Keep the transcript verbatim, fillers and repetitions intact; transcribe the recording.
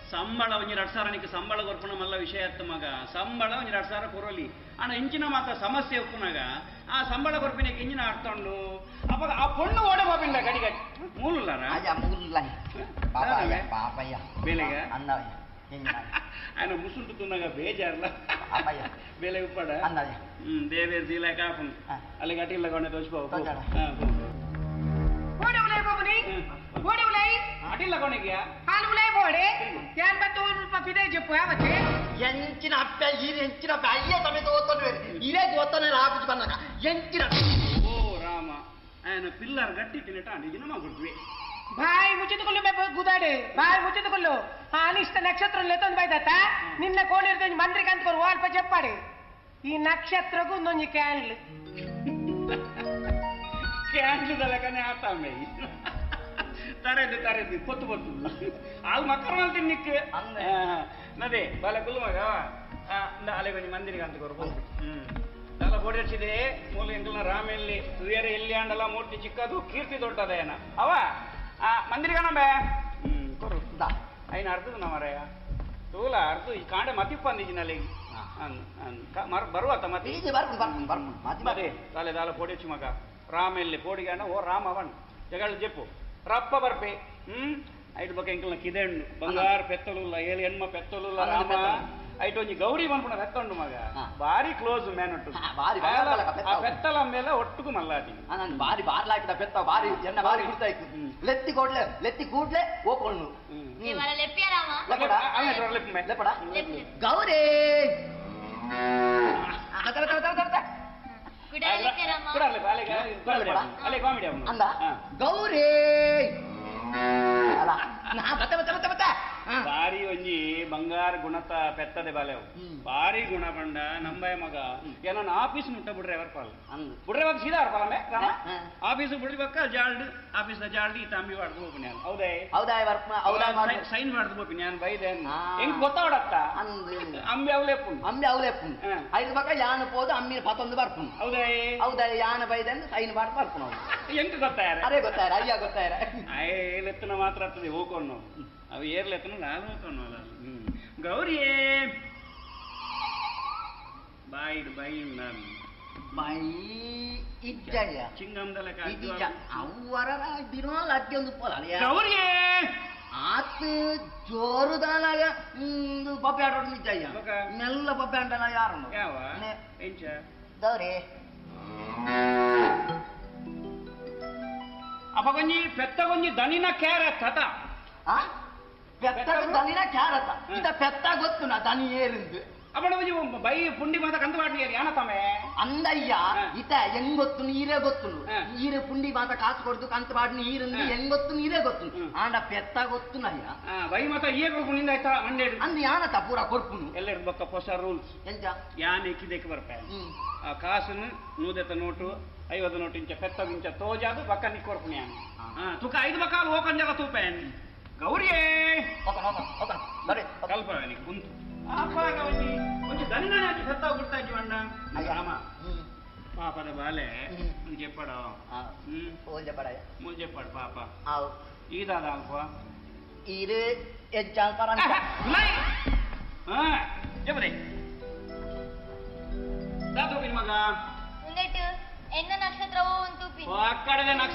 ಸಂಬಳ ಒಂಜಿ ಎರಡು ಸಾವಿರ ನಿಕ್ಕೆ ಸಂಬಳ ಕೊರ್ಪುನ ಮಲ್ಲ ವಿಷಯ ಅತ್ತ ಮಗ ಸಂಬಳ ಒಂಜಿ ಎರಡು ಸಾವಿರ ಕೊರಲಿ ಅಣ್ಣ ಇಂಚಿನ ಮಾತ್ರ ಸಮಸ್ಯೆ ಒಪ್ಪುನಾಗ ಆ ಸಂಬಳ ಕೊರ್ಪಿನಕ್ಕೆ ಇಂಜಿನ ಆಡ್ತೊಂಡು ಅವಾಗ ಆ ಪೊಣ್ಣು ಓಡೆ ಹೋಗಿಲ್ಲ ಗಡಿ ಗಡಿ ಮೂಲುಲ್ಲಾರ ಬೇಲೆಗ ఆయన ముసుంటున్నాగా బేజార్లా బేలే ఉప్పాడ దేవే జీలా కాపును అలాగే అటిల్లా కొనే దోచిపోవు ಓಡವಲೈ ಬಾಬುನಿ ಓಡವಲೈ ಅಟಿಲ್ಲ ಕೊನೆಗೆ ಹಾಲುಲೈ ಬೋಡೆ ಯಾನ್ ಬತ್ತು ಪಫಿದೆ ಜಪ್ಪು ಯಾವತ್ತೆ ಎಂಚಿನ ಅಪ್ಪ ಈ ಎಂಚಿನ ಅಪ್ಪ ಅಯ್ಯೇ ತಮೆ ತೋತನೆ ಇರೇ ಗೋತನೆ ರಾಪುಜಿ ಬಂದಾಗ ಎಂಚಿನ ಓ ರಾಮ ఆయన పిల్లర్ గట్టి తినట అండి నమ్మ గుడ్వి ಬಾಯ್ ಮುಚ್ಚಿದುಕೊಳ್ಳು ಗುದಾಡೆ ಬಾಯ್ ಮುಚ್ಚಿದುಕೊಳ್ಳು ಆ ಅನಿಷ್ಟ ನಕ್ಷತ್ರ ಲೆತ್ತೊಂದು ಬೈದತ್ತ ನಿನ್ನ ಕೋಳಿರ್ದ ಮಂತ್ರಿಗೆ ಅಂತ ಕೊರು ಅಲ್ಪ చెప్పాడు ಈ ನಕ್ಷತ್ರಗೂ ಒಂದೊಂದು ಕ್ಯಾನ್ಲ್ ಕ್ಯಾನ್ಲ್ ದಲಕನೆ ಆತಾಮೆ ತರೆದು ತರೆದು ಪೊತ್ತು ಪೊತ್ತು ಆಲ್ ಮಕ್ಕಳು ತಿನ್ನಿಕ್ಕೆ ನದೇ ಬಾಲ ಕುಲ್ಮಗ ಅಲೆ ಕೊಂಚ ಮಂದಿರಿಗೆ ಅಂತ ಕೊರು ಹ್ಮ್ ಎಲ್ಲ ಗೋಡಿಸಿದೆ ಮೂಲ ಎಂಕಲ್ನ ರಾಮೆಲ್ಲಿ ತುಯರೆ ಎಲ್ಲಿ ಅಂಡಲ್ಲ ಮೂರ್ತಿ ಚಿಕ್ಕದು ಕೀರ್ತಿ ದೊಡ್ಡದೇನ ಅವ ಆ ಮಂದಿರಿಗನಂಬೆ ಹ್ಮ್ ಕೊರು ಐನ ಅರ್ಧದ ನಮರಯ್ಯ ತೂಲ ಅರ್ಧ ಈ ಕಾಂಡೆ ಮತಿ ಪಂದಿಜಿನಲ್ಲಿ ಮರ ಬರುವತ್ತ ಮತಿ ಮತಿ ತಾಲೆ ದಾಲ ಪೋಡಿಚ್ಚು ಮಗ ರಾಮೆಲ್ಲಿ ಪೋಡಿಗೆ ಅಣ್ಣ ಓ ರಾಮ ಅವನ್ ಜಗಳು ಜೆಪ್ಪು ರಪ್ಪ ಬರ್ಪೆ ಹ್ಮ್ ಐದು ಬಗ್ಗೆ ಎಂಕಲ್ನ ಕಿದೆಂಡು ಬಂಗಾರ ಪೆತ್ತಲುಲ್ಲ ಏಳು ಹೆಣ್ಮ ಪೆತ್ತಲುಲ್ಲ ರಾಮ ಐಟು ಒಂಜಿ ಗೌರಿ ಬಂದ್ಬಿಡ ಎತ್ತೊಂಡು ಮಗ ಬಾರಿ ಕ್ಲೋಸ್ ಮ್ಯಾನೊಟ್ಟು ಪೆತ್ತಲ ಮೇಲೆ ಒಟ್ಟುಗು ಮಲ್ಲಾದಿ ಬಾರಿ ಬಾರ್ಲಾಕಿದ ಪೆತ್ತ ಬಾರಿ ಎಣ್ಣ ಬಾರಿ ಗುಡ್ತಾ ಇತ್ತು ಲೆತ್ತಿ ಕೊಡ್ಲೆ ಲೆತ್ತಿ ಕೂಡ್ಲೆ ಓಕೊಂಡು ಗೌರಿ ಅಂದ ಗೌರಿ ಬಾರಿ ಒಂಜಿ ಬಂಗಾರ ಗುಣತ ಪೆತ್ತದೆ ಬಾಲೆವು ಬಾರಿ ಗುಣ ಬಂಡ ನಂಬಯ ಮಗ ಏನೋ ಆಫೀಸ್ ಮುಟ್ಟ ಬಿಡ್ರೆ ಅವರ್ ಪಾಲ್ ಬಿಡ್ರೆ ಇವಾಗ ಸೀದಾ ಅವ್ರ ಪಾಲಮೆ ಆಫೀಸ್ ಬಿಡ್ಬೇಕ ಜಾಲ್ಡ್ ಆಫೀಸ್ ಜಾಲ್ಡ್ ಈ ತಾಂಬಿ ಮಾಡ್ದು ಹೋಗ್ತೀನಿ ನಾನು ಹೌದೇ ಹೌದಾ ಸೈನ್ ಮಾಡ್ದು ಹೋಗ್ತೀನಿ ನಾನು ಬೈದೆ ಹೆಂಗ್ ಗೊತ್ತಾವಡತ್ತ ಅಂಬಿ ಅವಲೇಪು ಅಂಬಿ ಅವಲೇಪು ಐದು ಬಕ್ಕ ಯಾನ ಪೋದು ಅಮ್ಮಿ ಪತ್ತೊಂದು ಬರ್ಪುನ್ ಹೌದೇ ಹೌದಾ ಯಾನ ಬೈದೆ ಸೈನ್ ಮಾಡಿ ಬರ್ಪುನ್ ಹೆಂಗ್ ಗೊತ್ತಾಯ ಅದೇ ಗೊತ್ತಾಯ ಅಯ್ಯ ಗೊತ್ತಾಯ ಏಲೆತ್ತನ ಮಾತ್ರ ಆಗ್ತದೆ ಹೋಗ್ಕೊಂಡು ಅವು ಏರ್ಲೆತ್ತನ ನಾನು ಹೋಗ್ಕೊಂಡು ಹ್ಮ್ ಗೌರಿಯೇ ಬಾಯಿಡ್ ಬಾಯಿ ನಾನು ಬಾಯಿ ಇಜ್ಜಯ್ಯ ಚಿಂಗಮ್ದಲ್ಲ ಅವರ ದಿನೋಲ್ ಅಡ್ಡೊಂದು ಪೋಲ ಗೌರಿಯೇ ಆತು ಜೋರುದಾನಾಗ ಪಪ್ಪೆ ಆಡೋದು ನಿಜ್ಜಯ್ಯ ಮೆಲ್ಲ ಪಪ್ಪೆ ಅಂಟನ ಯಾರು ಯಾವ ಎಂಚ ಗೌರಿ ಅಪ್ಪ ಕೊಂಜಿ ಪೆತ್ತ ಕೊಂಜಿ ದನಿನ ಕ್ಯಾರೆಟ್ ಅತ ಪೆತ್ತ ದನಿನ ಕ್ಯಾರೆಟ್ ಇದ ಪೆತ್ತ ಗೊತ್ತು ನಾ ದನಿ ಏರಿಂದು ಅಪ್ಪಡ ಒಂಜಿ ಬೈ ಪುಂಡಿ ಮಾತ ಕಂದು ಬಾಟ್ಲಿ ಯಾನ ತಮೆ ಅಂದಯ್ಯ ಇತ ಹೆಂಗೊತ್ತು ನೀರೇ ಗೊತ್ತು ನೀರು ಪುಂಡಿ ಮಾತ ಕಾಸು ಕೊಡ್ದು ಕಂತು ಬಾಟ್ಲಿ ನೀರಿಂದ ಹೆಂಗೊತ್ತು ನೀರೇ ಗೊತ್ತು ಆಂಡ ಪೆತ್ತ ಗೊತ್ತು ನಯ್ಯ ಬೈ ಮಾತ ಈ ಕೊಡ್ಪುನಿಂದ ಆಯ್ತಾ ಮಂಡೆ ಅಂದ್ ಯಾನತ ಪೂರ ಕೊಡ್ಪುನು ಎಲ್ಲ ಇರ್ಬೇಕ ಹೊಸ ರೂಲ್ಸ್ ಎಂಚ ಯಾನ್ ಎಕ್ಕಿದಕ್ಕೆ ಬರ್ಪೆ ಆ ಕಾಸನ್ನು ನೂದೆತ ನೋಟು ಐವತ್ತು ನೋಟು ಇಂಚ ಪೆತ್ತ ಇಂಚ ತೋಜಾದು ಬಕ್ಕ ನಿಕ್ಕೊರ್ಪುನಿ ತುಕ ಐದು ಬಕ್ಕ ಹೋಗಂಜಲ ತೂಪೇನ್ ಗೌರಿಯೇ ಕಲ್ಪ ಕುಂತು ಅಪ್ಪಾಗ ಒಂಜಿ ಒಂಜಿ ದನಿನ ಪೆತ್ತ ಗುಡ್ತಾ ಇದ್ವಿ ಅಣ್ಣ ರಾಮ ಪಾಪದ ಬಾಲೆ చెప్పಡ ಮೂಲ್ చెప్పాడు పాప ఈదాదా అల్ప ఈరు ఎజ్జాంకర చెప్పదే దాతో పిన్ మగ ఉండేటు ఎన్న నక్షత్రవో ఉంటూ అక్కడదే నక్షత్రం